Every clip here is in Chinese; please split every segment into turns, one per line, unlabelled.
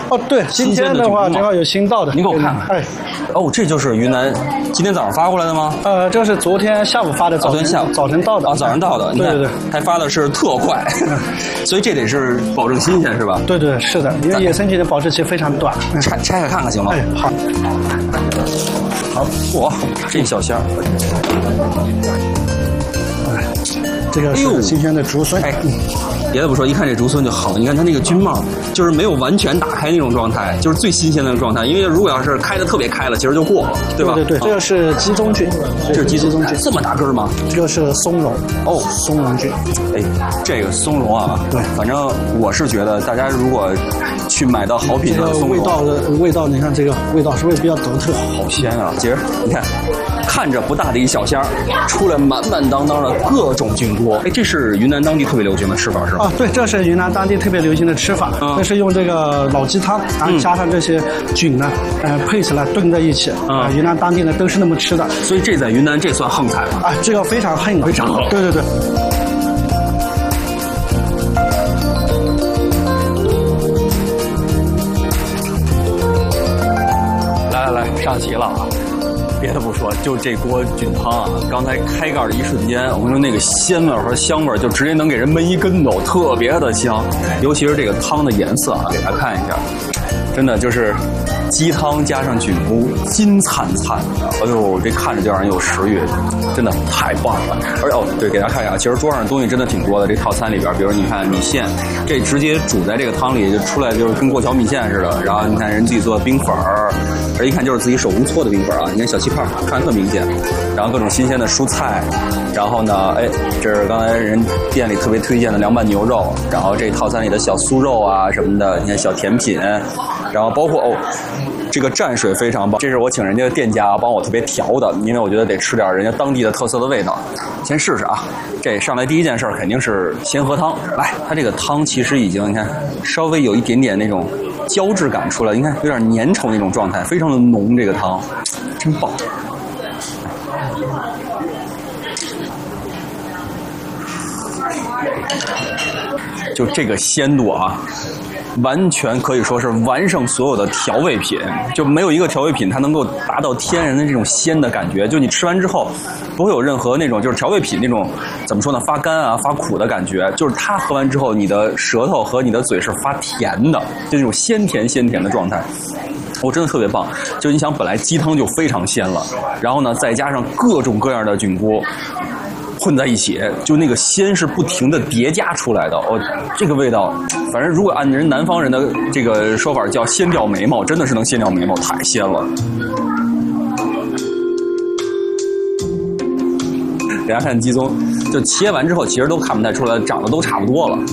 哦，对，今天的话正好有新到的，
您给我看看。哎，哦，这就是云南今天早上发过来的吗？
这是昨天下午发的，
昨天下午
早晨到的。
啊，早上到的。
对对对，
还发的是特快，所以这得是保证新鲜是吧？
对对是的，因为野生菌的保质期非常短。
拆开看看行吗？
哎，好。
好，哇，这一小箱。
这个是新鲜的竹荪。
哎，别的不说，一看这竹荪就好。你看它那个菌帽，就是没有完全打开那种状态，就是最新鲜的状态。因为如果要是开的特别开了，其实就过了，对吧？
对对对，这个是鸡枞菌，
这是鸡枞菌，这么大根吗？
这个是松茸。
哦，
松茸菌。
哎，这个松茸啊，
对，
反正我是觉得大家如果去买到好品的松茸，
味道，你看这个味道是不是比较独特？
好鲜啊！姐儿，你看。看着不大的一小箱，出来满满当当的各种菌锅。哎，这是云南当地特别流行的吃法是吧？
啊，对，这是云南当地特别流行的吃法。这是用这个老鸡汤，然后加上这些菌呢，配起来炖在一起。云南当地呢都是那么吃的。
所以这在云南这算横菜吗？
啊，这个非常横，
非常横。
对对对。
来，上齐了啊！别的不说，就这锅菌汤啊，刚才开盖的一瞬间，我跟你说那个鲜味和香味就直接能给人闷一跟头，特别的香。尤其是这个汤的颜色啊，给大家看一下，真的就是鸡汤加上菌菇，金灿灿的。哎呦，这看着就让人有食欲，真的太棒了。而且对，给大家看一下，其实桌上的东西真的挺多的。这套餐里边，比如你看米线，这直接煮在这个汤里就出来，就是跟过桥米线似的。然后你看人自己做的冰粉儿。而一看就是自己手工搓的冰粉啊！你看小气泡，看特明显。然后各种新鲜的蔬菜，然后呢，哎，这是刚才人店里特别推荐的凉拌牛肉，然后这套餐里的小酥肉啊什么的，你看小甜品，然后包括这个蘸水非常棒，这是我请人家的店家帮我特别调的，因为我觉得得吃点人家当地的特色的味道。先试试啊！这上来第一件事肯定是鲜河汤。来，它这个汤其实已经你看稍微有一点点那种胶质感出来，你看有点粘稠那种状态，非常的浓，这个汤真棒。就这个鲜度啊，完全可以说是完胜所有的调味品，就没有一个调味品它能够达到天然的这种鲜的感觉。就你吃完之后，不会有任何那种就是调味品那种怎么说呢，发干啊、发苦的感觉。就是它喝完之后，你的舌头和你的嘴是发甜的，就那种鲜甜的状态。我真的特别棒，就你想本来鸡汤就非常鲜了，然后呢再加上各种各样的菌菇混在一起，就那个鲜是不停的叠加出来的。这个味道，反正如果按人南方人的这个说法叫鲜掉眉毛，真的是能鲜掉眉毛，太鲜了。大家看鸡枞，就切完之后其实都看不太出来，长得都差不多了。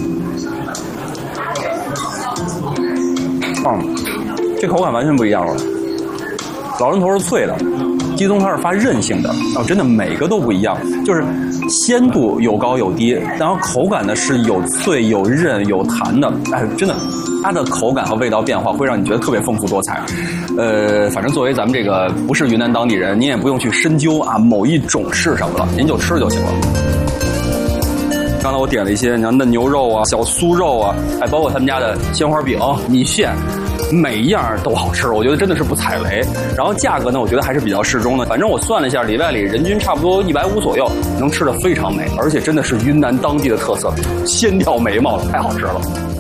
这口感完全不一样了。老人头是脆的，鸡枞它是发韧性的真的每个都不一样，就是鲜度有高有低，然后口感呢是有脆有韧有弹的，真的它的口感和味道变化会让你觉得特别丰富多彩。反正作为咱们这个不是云南当地人，您也不用去深究啊某一种是什么了，您就吃就行了。刚才我点了一些，你像嫩牛肉啊、小酥肉啊，包括他们家的鲜花饼、米线，每一样都好吃，我觉得真的是不踩雷。然后价格呢，我觉得还是比较适中的。反正我算了一下，里外里人均差不多150左右，能吃得非常美，而且真的是云南当地的特色，鲜掉眉毛了，太好吃了。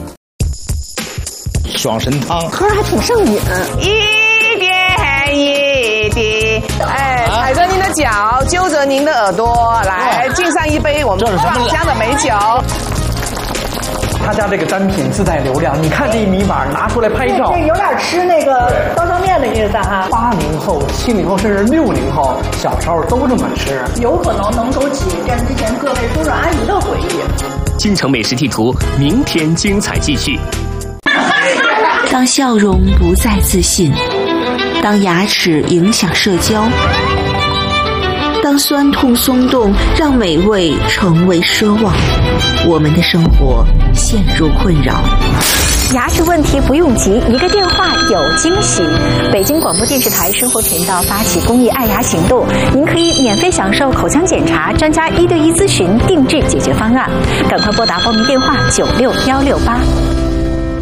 爽参汤，
喝着还挺上瘾，一点一滴，踩着您的脚，揪着您的耳朵，来敬上一杯我们望江的美酒。
他家这个单品自带流量，你看这一米板拿出来拍照，
这有点吃那个刀削面的意思哈。
80后、70后甚至60后小时候都这么吃，
有可能能勾起电视机前各位叔叔阿姨的回忆。
京城美食地图，明天精彩继续。
当笑容不再自信，当牙齿影响社交，当酸痛松动让美味成为奢望，我们的生活陷入困扰。
牙齿问题不用急，一个电话有惊喜。北京广播电视台生活频道发起公益爱牙行动，您可以免费享受口腔检查、专家1对1咨询、定制解决方案。赶快拨打报名电话96168。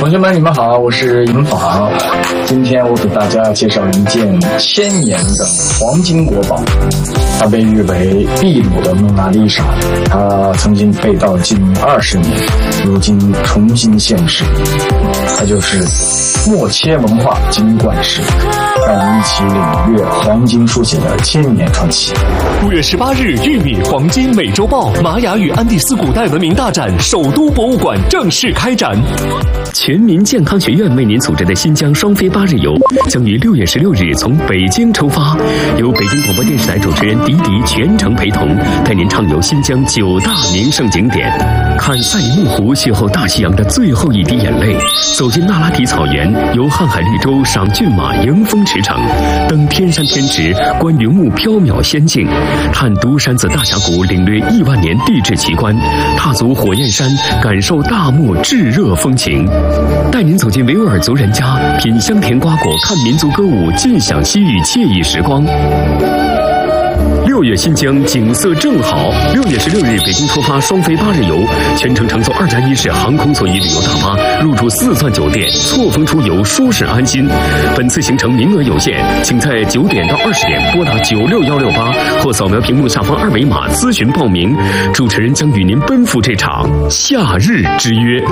同学们，你们好，我是尹昉。今天我给大家介绍一件1000年的黄金国宝，它被誉为秘鲁的蒙娜丽莎。它曾经被盗近20年，如今重新现世。它就是默切文化金冠石。让我们一起领略黄金书写的1000年传奇。
5月18日，玉米黄金美洲豹玛雅与安第斯古代文明大展首都博物馆正式开展。全民健康学院为您组织的新疆双非8日游，将于6月16日从北京出发，由北京广播电视台主持人迪迪全程陪同，带您畅游新疆9大名胜景点，看赛里木湖邂逅大西洋的最后一滴眼泪，走进那拉提草原，游瀚海绿洲，赏骏马，迎风驰骋，登天山天池，观云雾缥缈仙境，探独山子大峡谷，领略亿万年地质奇观，踏足火焰山，感受大漠炙热风情，带您走进维吾尔族人家，品香甜瓜果，看民族歌舞，尽享西域惬意时光。6月新疆景色正好，6月16日北京出发双非8日游，全程乘坐2+1式航空座椅旅游大巴，入住4钻酒店，错峰出游，舒适安心。本次行程名额有限，请在9点到20点拨打96168或扫描屏幕下方2维码咨询报名。主持人将与您奔赴这场夏日之约。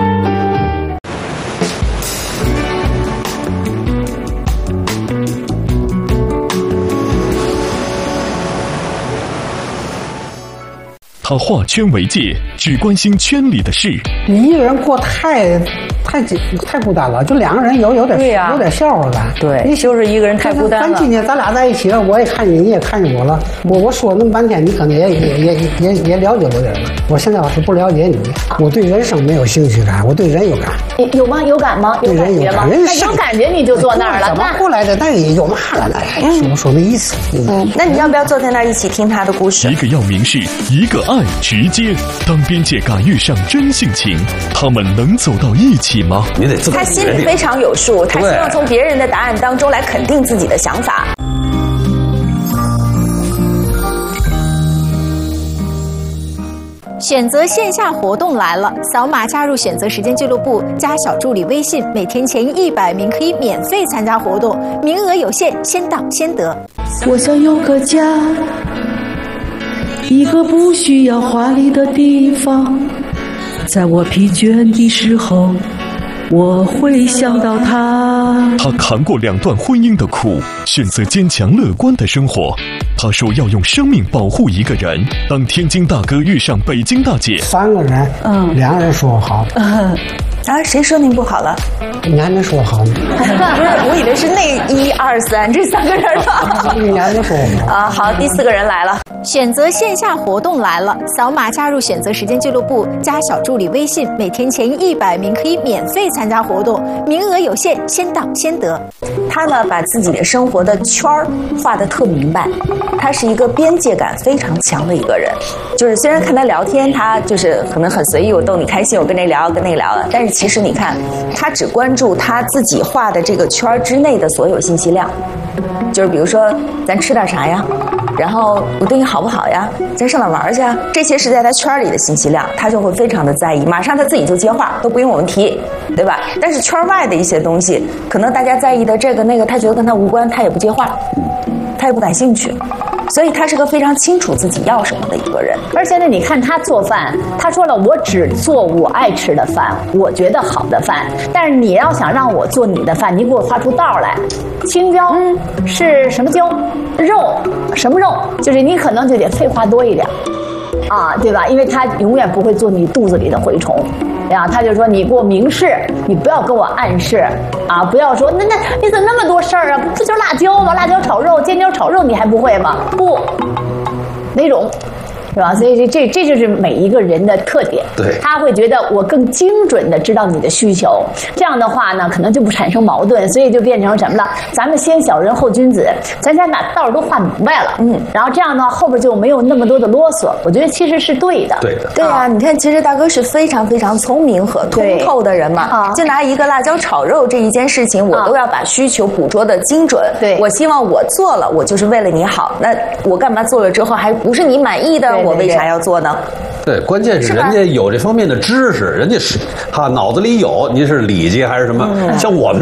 他化圈为界，只关心圈里的事。
你一个人过太孤单了，就2个人有点笑话感。
对，你就是一个人太孤单了。
咱今天咱俩在一起了，我也看见你，也看见我了。我说了那么半天，你可能也了解我点了。我现在要是不了解你，我对人生没有兴趣感，我对人有感。
有吗？有感吗？有感觉吗？那有感觉你就坐那儿了。
怎么过来的？那也有嘛了？那说那意思。
那你要不要坐在那儿一起听他的故事？
一个要明示，一个爱直接。当边界感遇上真性情，他们能走到一起吗？
你得自己。他心里非常有数，他希望从别人的答案当中来肯定自己的想法。
选择线下活动来了，扫码加入选择时间俱乐部，加小助理微信，每天前100名可以免费参加活动，名额有限，先到先得。
我想有个家，一个不需要华丽的地方，在我疲倦的时候，我会想到他。
他扛过2段婚姻的苦，选择坚强乐观的生活。他说要用生命保护一个人。当天津大哥遇上北京大姐
，3个人，2人说好。
谁说您不好了？
你还没说好呢。
不是，我以为是那1、2、3这3个人了。
你还没说好。
好，第4个人来了。
选择线下活动来了，扫码加入选择时间俱乐部，加小助理微信，每天前100名可以免费参加活动，名额有限，先到先得。
他呢，把自己的生活的圈儿画得特明白，他是一个边界感非常强的一个人。就是虽然看他聊天，他就是可能很随意，我逗你开心，我跟这聊跟那聊了，但是其实你看，他只关注他自己画的这个圈儿之内的所有信息量，就是比如说咱吃点啥呀，然后我对你好不好呀，咱上哪玩去啊，这些是在他圈里的信息量，他就会非常的在意，马上他自己就接话，都不用我们提，对吧？但是圈外的一些东西，可能大家在意的这个那个，他觉得跟他无关，他也不接话，他也不感兴趣。所以他是个非常清楚自己要什么的一个人。
而且呢，你看他做饭，他说了，我只做我爱吃的饭，我觉得好的饭。但是你要想让我做你的饭，你给我画出道来。青椒是什么椒？肉什么肉？就是你可能就得废话多一点，对吧？因为他永远不会做你肚子里的蛔虫。他就说你给我明示，你不要跟我暗示不要说那你怎么那么多事儿啊？不就是辣椒吗？辣椒炒肉、尖椒炒肉你还不会吗？不，哪种？是吧？所以这就是每一个人的特点。
对，
他会觉得我更精准的知道你的需求，这样的话呢，可能就不产生矛盾，所以就变成什么了？咱们先小人后君子，咱先把道都画明白了，然后这样呢，后边就没有那么多的啰嗦。我觉得其实是对的。
对的。
对啊，你看，其实大哥是非常非常聪明和通透的人嘛。就拿一个辣椒炒肉这一件事情，我都要把需求捕捉的精准。
对，
我希望我做了，我就是为了你好。那我干嘛做了之后还不是你满意的？ 我为啥要做呢？
对，关键是人家有这方面的知识，人家是脑子里有，您是礼节还是什么？像我们